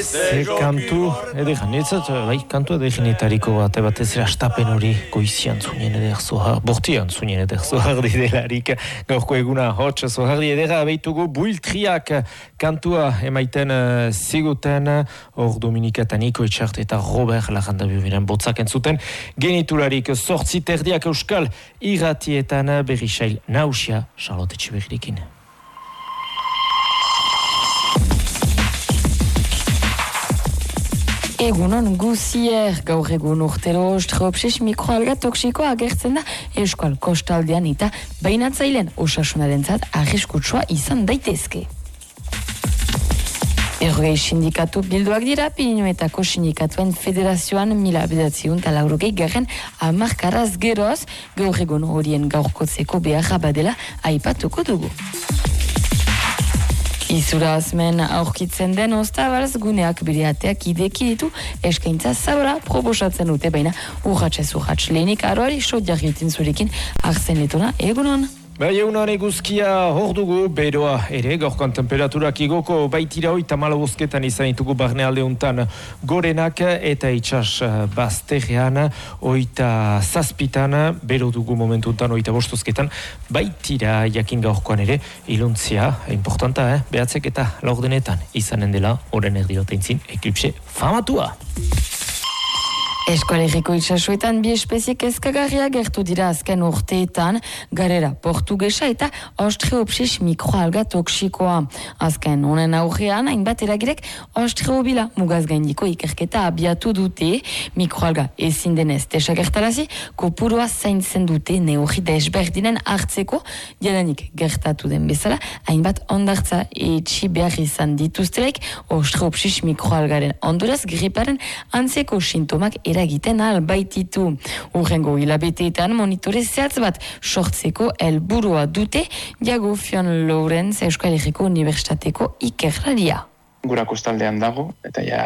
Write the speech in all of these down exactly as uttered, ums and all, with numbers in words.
Ze kantu, edegan, netzat, bai, kantu edegenetariko bat, batez ere astapen hori goizian zunien eder zohar, bortian zunien eder zohardi delarik, gaurko eguna hotx zohardi edera beitugu builtriak kantua emaiten uh, ziguten, hor Dominika Taniko etxart eta Robert Lagandabiuren botzak entzuten, genitularik sortzi terdiak euskal irratietan berrisail nausia Charlotte Etxeberrirekin. Egunon guzier, gaur egun urtero ostreopsis mikroalga toksikoa agertzen da Euskal Kostaldean eta bainatzailean osasunarentzat arriskutsua izan daitezke. Berrogei sindikatu bilduak dira, Pinuetako sindikatuen federazioan mila bedatziun eta laurogei garen amarkaraz geroz, gaur egun horien gaurkotzeko beharra badela aipatuko dugu. Izura azmen aurkitzen den ostabalz guneak bere ateak ideki ditu eskaintza zabra proposatzen dute, baina urratxez urratx lehenik aroari sodiak egiten zurekin arzen letona egunon. Bai, egunon eguzkia hor dugu, beroa ere, gaurkoan temperaturak igoko baitira hoi tamala bozketan izan ditugu barnealde untan gorenak eta itxas bazterrean oita zazpitan, bero dugu momentu untan oita bostuzketan baitira jakin gaurkoan ere, iluntzia, importanta, eh? Behatzek eta laurdenetan izanen dela, oren erdiotaintzin, eklipse famatua. Eskoalerriko itxasuetan bi espezie kezkagarria gertu dira azken urteetan, garera portugesa eta ostreopsis mikroalga toksikoa. Azken honen aurrean, hainbat eragirek ostreobila mugaz gaindiko ikerketa abiatu dute, mikroalga ezin denez desagertarazi, kopurua zaintzen dute neurri desberdinen hartzeko, jadanik gertatu den bezala, hainbat ondartza etxi behar izan dituztelaik ostreopsis mikroalgaren onduraz griparen antzeko sintomak eragiten albaititu. Urrengo hilabeteetan monitore zehatz bat sortzeko helburua dute, Diago Fion Lorenz Euskal Herriko Unibertsitateko ikerlaria. Gura kostaldean dago, eta ja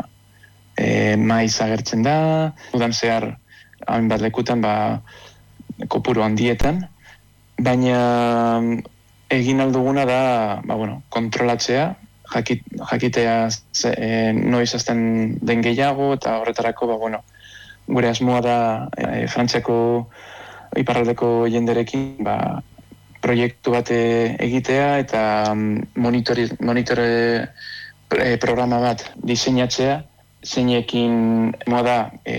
e, maiz agertzen da, udan zehar hainbat lekutan ba, kopuru handietan, baina egin alduguna da ba, bueno, kontrolatzea, Jakit, jakitea ze, e, noiz azten den gehiago, eta horretarako ba, bueno, gure asmoa da e, Frantziako iparraldeko jenderekin ba, proiektu bat egitea eta monitori, monitore e, programa bat diseinatzea, zeinekin moda e,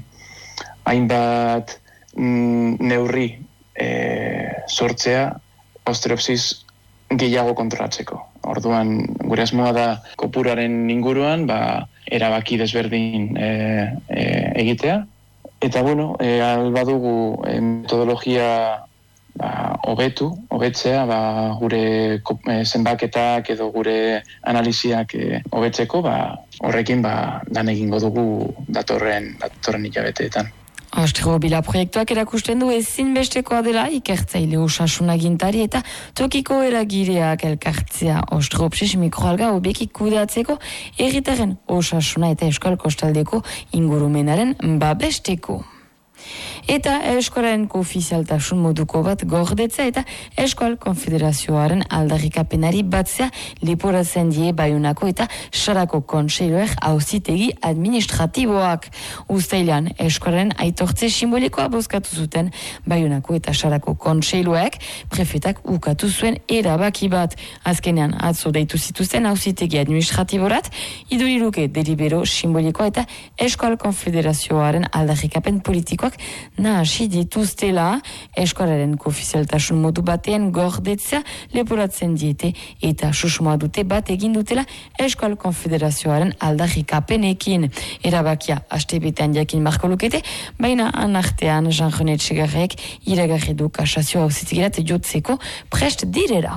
hainbat mm, neurri e, sortzea ostreopsis gehiago kontrolatzeko. Orduan, gure asmoa da kopuraren inguruan, ba, erabaki desberdin e, e, egitea. Eta, bueno, e, albadugu e, metodologia ba, hobetu, hobetzea, ba, gure e, zenbaketak edo gure analiziak e, hobetzeko, ba, horrekin ba, lan egingo dugu datorren, datorren hilabeteetan. Ostreobila proiektuak erakusten du ezinbestekoa dela ikertzaile osasunagintari eta tokiko eragileak elkartzea ostreopsis mikroalga hobeki kudeatzeko herritarren osasuna eta Euskal Kostaldeko ingurumenaren babesteko. Eta Euskararen koofizialtasun moduko bat gordetzea eta Euskal Konfederazioaren aldarrikapenari batzea leporatzen die Baionako eta Sarako kontseiluek auzitegi administratiboak. Uztailean Euskararen aitortze simbolikoa bozkatu zuten Baionako eta Sarako kontseiluek, prefetak ukatu zuen erabaki bat. Azkenean atzo deitu zituzten auzitegi administratiborat, iduriruke delibero simbolikoa eta Euskal Konfederazioaren aldarrikapen politikoak nahasi dituztela, Euskararen koofizialtasun modu batean gordetzea leporatzen diete eta susmoa dute bat egin dutela Euskal Konfederazioaren aldarrikapenekin. Erabakia astebetean jakin marko lukete, baina anartean Jean-René Txegarrek iragarri du kasazio auzitegirat jotzeko prest direra.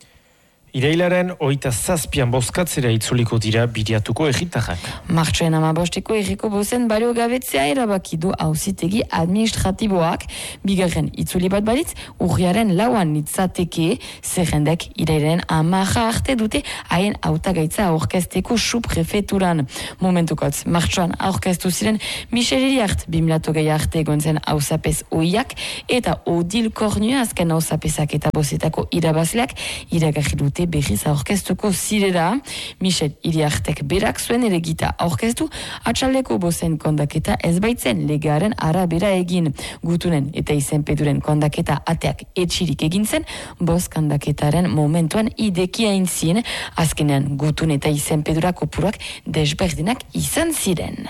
Irailaren oita zazpian bozkatzera itzuliko dira bidiatuko egitarrak. Martxoen amabosteko erriko bozen balio gabetzea erabaki du auzitegi administratiboak, bigarren itzuli bat balitz, urriaren lauan nitzateke, zerrendek irailaren amaja arte dute haien hautagaitza aurkezteko suprefeturan. Momentukotz, martxoan aurkeztu ziren Michel Iriart bimlatogei arte egontzen hauzapez oiak eta Odil Kornua azken hauzapezak eta bozetako irabazleak iragarri dute dute berriz aurkeztuko zirera. Michel Iriartek berak zuen ere gita aurkeztu, atxaldeko bozen kondaketa ez baitzen legearen arabera egin. Gutunen eta izenpeduren kondaketa ateak etxirik egin zen, boz kondaketaren momentuan idekia inzien, azkenean gutun eta izenpedura kopuruak desberdinak izan ziren.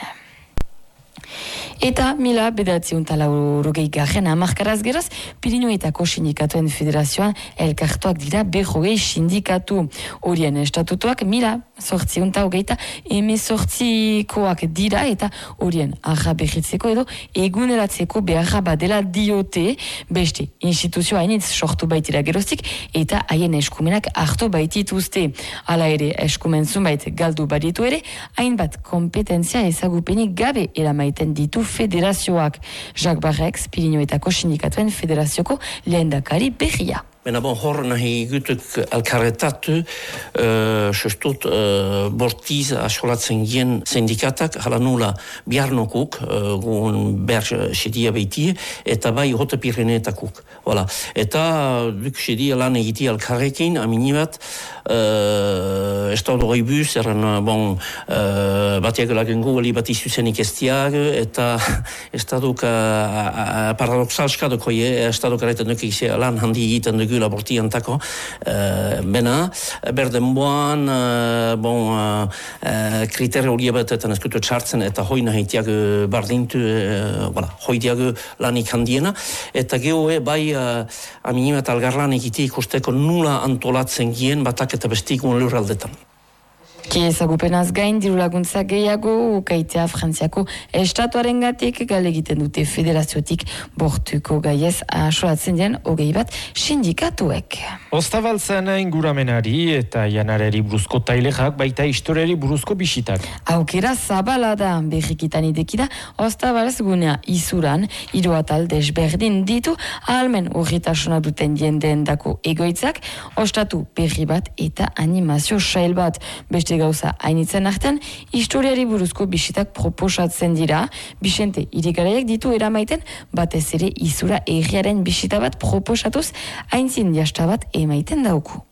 Eta mila bederatziehun eta laurogei garren hamarkaraz geraz, Pirinioetako Sindikatuen Federazioan elkartuak dira berrogei sindikatu. Horien estatutuak mila sortziehun eta hogeita emezortzikoak dira eta horien arra behitzeko edo eguneratzeko beharra badela diote, beste instituzio hainitz sortu baitira geroztik eta haien eskumenak hartu baitituzte. Hala ere eskumen zunbait galdu baditu ere, hainbat kompetentzia ezagupenik gabe eramaiten ditu federazioak. Jacques Barrex, Pirinioetako Sindikatuen Federazioko lehendakari berria. Bena bon, hor nahi gutuk elkarretatu, uh, sustut uh, bortiz asolatzen gien sindikatak, hala nula biarnokuk, uh, gun ber sedia beitie, eta bai hote Pirineetakuk. Voilà. Eta duk sedia lan egiti elkarrekin, aminibat, uh, estaudo goibuz, erren, bon, uh, batiak lagengu, ali bat izuzenik estiag, eta estaduk uh, paradoxal skadoko ye, estaduk arretan duk izia lan handi egiten dugu labortiantako, uh, bena, berdenboan, uh, bon, uh, kriterio hori ebatetan eskutu txartzen, eta hoi nahitiak uh, bardintu, uh, voilà, hoi diagu lanik handiena, eta gehoe bai uh, aminimet algarlan egiti ikusteko nula antolatzen gien batak eta bestikun lurraldetan. Ki ezagupenaz gain diru laguntza gehiago ukaitea Frantziako estatuaren gatik gale egiten dute federaziotik bortuko gaiez asolatzen den hogei bat sindikatuek. Ostabaltzen inguramenari eta janareri buruzko tailexak baita historiari buruzko bisitak. Aukera zabala da berrikitan idekida Ostabalz gunea izuran hiru atal desberdin ditu ahalmen urritasuna duten jendeen dako egoitzak, ostatu berri bat eta animazio sail bat. Beste gauza hainitzen artean, historiari buruzko bisitak proposatzen dira, Bixente irigaraiak ditu eramaiten, batez ere izura erriaren bisita bat proposatuz, haintzin jasta bat emaiten dauku.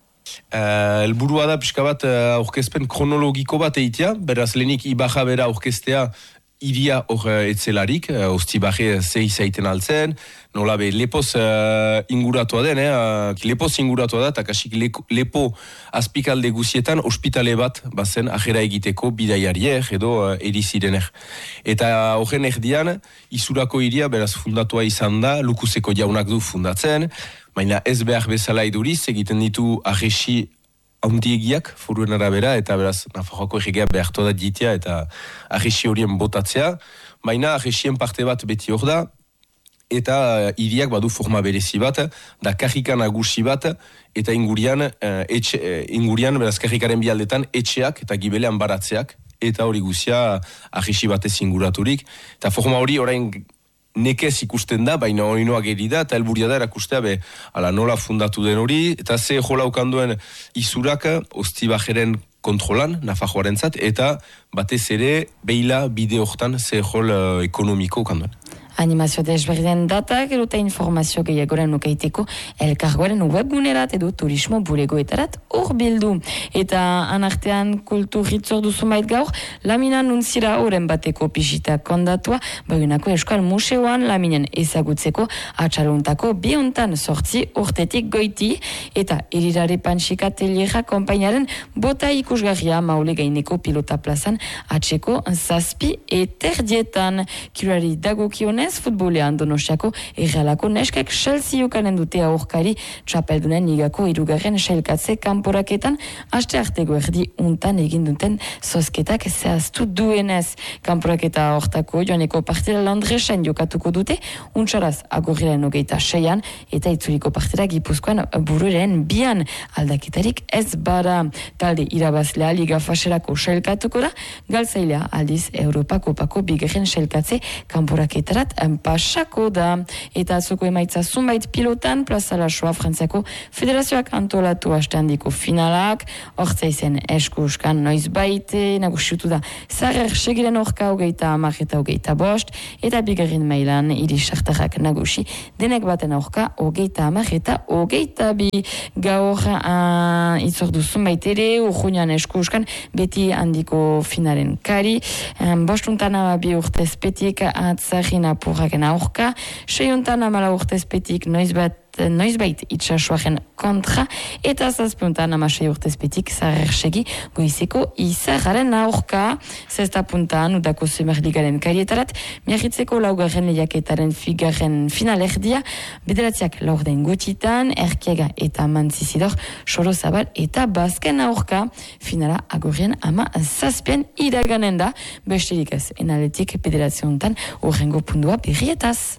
Uh, elburua da pixka bat uh, aurkezpen kronologiko bat eitea, beraz lehenik ibaja bera aurkeztea iria hor uh, etzelarik, uh, ostibarre zei zaiten altzen, nola be, lepoz uh, inguratua den, eh? uh, lepoz inguratua da, eta kasik le- lepo azpikalde guzietan ospitale bat bazen ajera egiteko bidaiariek edo uh, erizirenek. Eta horren erdian, izurako iria beraz fundatua izan da, Lukuzeko jaunak du fundatzen, baina ez behar bezala iduriz, egiten ditu ahesi haundiegiak, foruen arabera, eta beraz, Nafarroako erregea behartu da ditia, eta ahesi horien botatzea, baina ahesien parte bat beti hor da, eta uh, iriak badu forma berezi bat, da karrika nagusi bat, eta ingurian, uh, etxe, uh, ingurian beraz karrikaren bialdetan, etxeak eta gibelean baratzeak, eta hori guzia ahesi batez inguraturik, eta forma hori orain nekez ikusten da, baina hori noa geri da, eta helburia da erakustea be, ala nola fundatu den hori, eta ze jola ukanduen izurak ostibajeren kontrolan, Nafarroaren zat, eta batez ere beila bide hortan ze jol uh, ekonomiko ukanduen. Animazio desberdin datak eruta informazio gehiagoren nukaiteko elkargoaren webgunerat edo turismo bulegoetarat urbildu. Eta anartean kulturritzor duzumait gaur, laminan nuntzira oren bateko pisita kondatua, Baionako Euskal Museoan laminen ezagutzeko atxaluntako biontan sortzi urtetik goiti, eta erirare panxika teliera kompainaren bota ikusgarria maule gaineko pilota plazan atxeko zazpi eterdietan. Kirari dagokionez, futbolean Donostiako errealako neskek Chelsea-ukanen dute aurkari txapeldunen ligako irugarren sailkatze kanporaketan aste artego erdi untan egin duten zozketak zehaztu duenez. Kanporaketa hortako joaneko partida Landresen jokatuko dute, untxaraz agorrilen ogeita seian, eta itzuliko partida Gipuzkoan bururen bian aldaketarik ez bara. Talde irabazlea liga faserako sailkatuko da, galtzailea aldiz Europako pako bigarren sailkatze kanporaketarat pasako da. Eta atzoko emaitza zunbait pilotan, Plaza Lasoa Frantziako Federazioak antolatu hasteandiko finalak, hortza izen eskuskan noiz baite, nagusiutu da Zarer segiren orka hogeita amak eta hogeita bost, eta bigarren mailan irisartarrak nagusi denek baten orka hogeita amak eta hogeita bi. Gaur uh, itzordu zunbait ere, urruñan eskuskan beti handiko finalen kari, um, bostuntan ama bi urtezpetik atzarin apurraken aurka, seiuntan amala urtezpetik noiz bat noizbait itxasuaren kontra, eta zazpuntan amasei urtezpetik Zarersegi goizeko izarraren aurka. Zesta puntan udako Zumerligaren karietarat, miarritzeko laugarren lehiaketaren figarren finalerdia, bederatziak laurden gutitan, Erkiega eta Mantzizidor, Soro Zabal eta Basken aurka. Finala agorien ama zazpien iraganen da, besterik ez enaletik bederatzeuntan urrengo pundua berrietaz.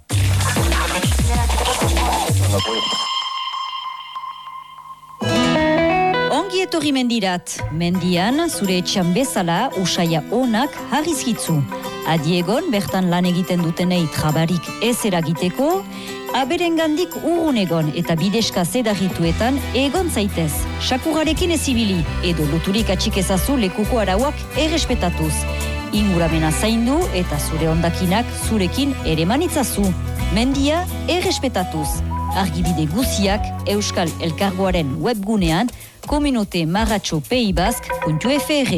Ongi etorri mendirat. Mendian, zure etxan bezala, usaia onak harrizkitzu. Adiegon, bertan lan egiten dutenei trabarik ez eragiteko, aberengandik urrun egon eta bideska zedarrituetan egon zaitez. Sakurarekin ezibili, edo luturik atxik ezazu lekuko arauak errespetatuz. Inguramena zaindu eta zure ondakinak zurekin ere manitzazu. Mendia errespetatuz. Argibide guziak Euskal Elkargoaren webgunean kominote marratxo peibask puntu fr.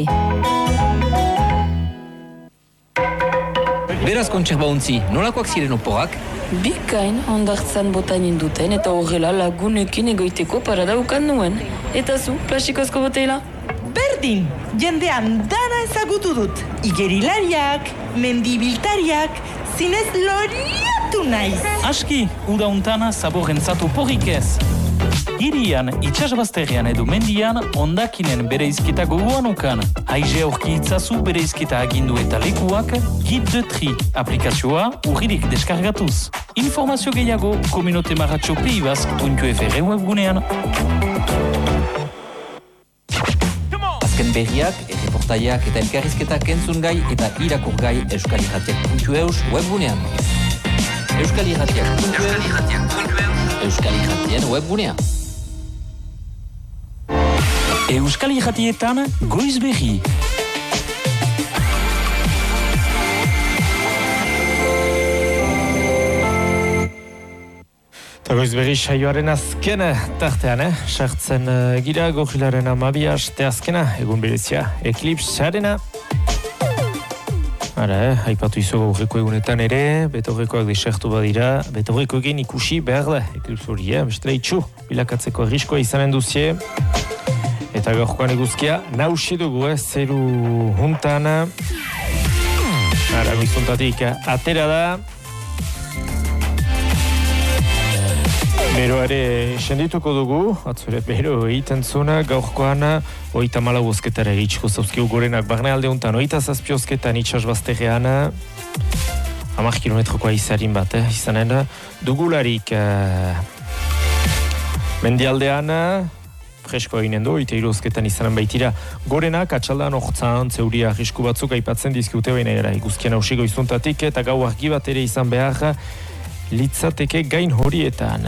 Beraz kontserba untzi, nolakoak ziren opoak? Bikain ondartzan botan induten eta horrela lagunekin egoiteko paradaukan nuen. Eta zu, plastikozko botela? Berdin, jendean dana ezagutu dut. Igerilariak, mendibiltariak, zinez loriatu naiz. Aski, uda untana zaborrentzatu porrik ez. Hirian, itxasbazterrean edo mendian, ondakinen bereizketa gogoan ukan. Aize aurki itzazu bereizketa agindu eta lekuak, Guide de Tri aplikazioa urririk deskargatuz. Informazio gehiago, kominote marratxo peibask puntu fr webgunean. Azken berriak, erreportaiak eta elkarrizketak entzun gai eta irakur gai euskalirratiak puntu eus webgunean. Euskalirratiak puntu eus, euskalirratien webgunean. Euskalirratietan goiz berri. Eta goiz berri saioaren azkena tartean, eh? Sartzen uh, gira gorilaren amabia aste azkena, egun berezia, eklipsarena. Ara, eh? Haipatu izo gaurreko egunetan ere, betorrekoak desertu badira, betorrekoekin ikusi behar da, eklips hori, eh? Bestela itxu, bilakatzeko arriskoa izanen duzie. Eta gaurkoan eguzkia, nausi dugu, eh? Zeru juntan. Ara, goizuntatik, atera da. Bero ere sendituko dugu, atzore bero egiten zuna, gaurkoan oita malau osketara egitxiko zauzkiu gorenak barne alde untan, oita zazpi osketan itxasbazterrean, hamar kilometrokoa izarin bat, eh, izanen dugularik uh, mendialdean, freskoa ginen du, oita hiru osketan izanen baitira gorenak, atxaldan ortsan, zeuria arrisku batzuk aipatzen dizkiute baina era, iguzkian hausigo izuntatik, eta gau argi bat ere izan behar, litzateke gain horietan.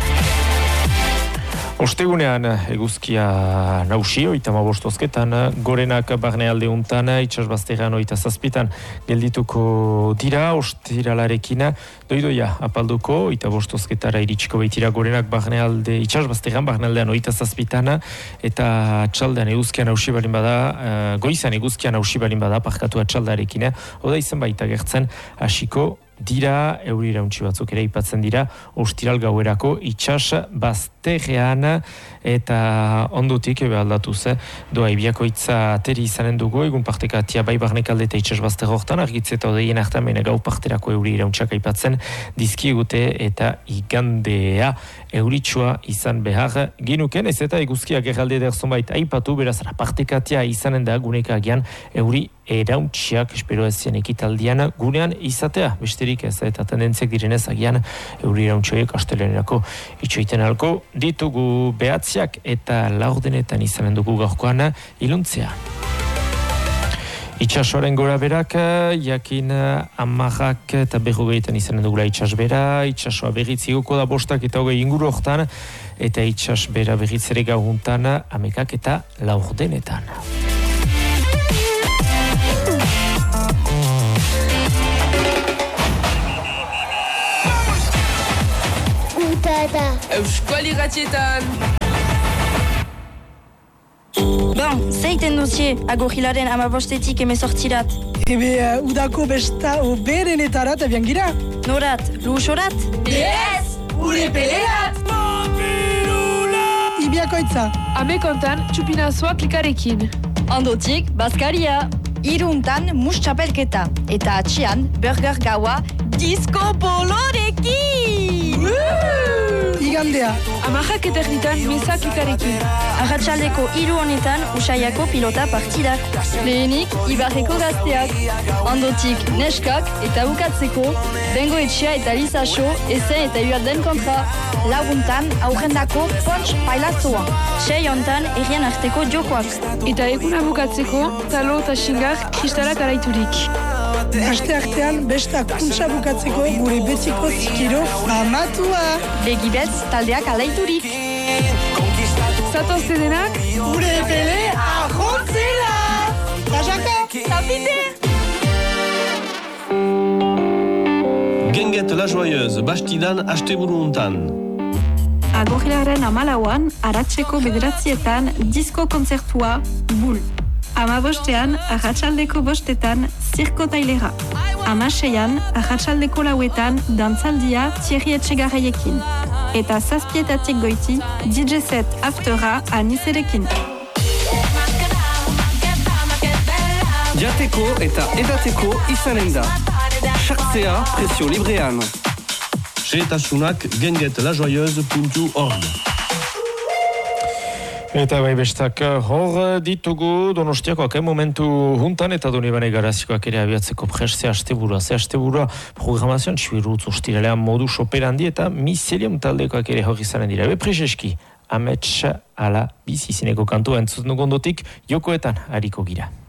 Ostegunean eguzkia nausi, oita mabostozketan, gorenak barne alde untan, itxasbazterrean oita zazpitan geldituko dira, ostiralarekin, doidoia apalduko, oita bostozketara iritsiko baitira gorenak barne alde, itxasbazterrean barne aldean oita zazpitan, eta txaldean eguzkia nausi balin bada, uh, goizan eguzkia nausi balin bada, parkatu atxaldarekin, oda izan baita gertzen, hasiko dira, euri irauntzi batzuk ere ipatzen dira, ostiral gauerako itxas bazterrean, eta ondotik ebe aldatuz, eh? Doa ibiakoitza ateri izanen dugu, egun parteka atia bai barnekalde eta itxas bazter hortan, argitze eta odeien hartan mena gau parterako euri irauntziak aipatzen dizkiegute eta igandea euritsua izan behar ginuken, ez eta eguzkia gerralde derzon baita aipatu, beraz partekatia izanen da guneka agian euri erauntziak, espero ez zian ekitaldian gunean izatea, besterik ez eta tendentziak direnez agian euri irauntziak astelenerako itxoiten alko ditugu behatziak eta laurdenetan izanen dugu gaurkoan iluntzea. Itxasoaren gora berak, jakin amarrak eta berrogeitan izanen dugula itxasbera, itxasoa berriz igoko da bostak eta hogei inguru hortan, eta itxasbera berriz ere gauhuntan, amekak eta laurdenetan. Euskal Irratietan! Bon, zeiten duzie, agorrilaren amabostetik emezortzirat. Ebe, uh, udako besta oberenetarat abian gira? Norat, luusorat? Yes! Ure peleat! Ibiakoitza. Ame kontan, txupina zoak likarekin. Ondotik, Baskaria. Iruntan, mus txapelketa. Eta atxian, burger gaua, disko bolorekin! Igandea. Amajak eternitan, mesak likarekin. Arratxaldeko hiru honetan, usaiako pilota partidak. Lehenik, Ibarreko gazteak. Ondotik, neskak eta bukatzeko, bengo etxea eta lizaxo, ezen eta uarden kontra. Laguntan, aurrendako pontx pailazoa. Sei hontan, errien arteko jokoak. Eta eguna bukatzeko, talo eta xingar kristalak araiturik. Aste artean, bestak kuntza bukatzeko gure betiko zikiro famatua. Begibetz taldeak alaiturik. Zatozte denak, gure pele ahontzela! Tajaka! Zapite! Genget la joyeuse, bastidan asteburu untan. Agorrilaren amalauan, aratzeko bederatzietan, disko kontzertua, bul. Amabostean, arratsaldeko bostetan, zirko tailera. Amaseian, arratsaldeko lauetan, dantzaldia Thierry Etxegarraiekin. Eta zazpietatik goiti, D J set aftera anizerekin. Jateko eta edateko izanen da. Sartzea presio librean. Xehetasunak genget lajoyeuse puntu org. Eta bai bestak hor ditugu Donostiakoak momentu juntan eta Donibane Garazikoak ere abiatzeko prest ze asteburua, ze asteburua programazioan txuirutz ustiralean modus operandi eta miselium taldekoak ere hor izanen dira. Ebe prezeski, amets ala bizizineko kantua entzuten dugu ondotik, jokoetan hariko gira.